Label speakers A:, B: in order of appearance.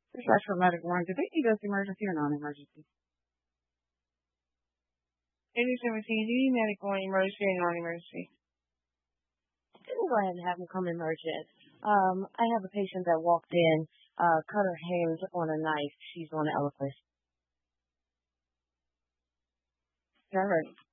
A: Dispatch for medical warrant. Did they need us emergency or non-emergency?
B: 8017, do you need medical and emergency or non-emergency?
C: We'll go ahead and have them come emergent. I have a patient that walked in, cut her hands on a knife. She's on Eliquis.
A: All right.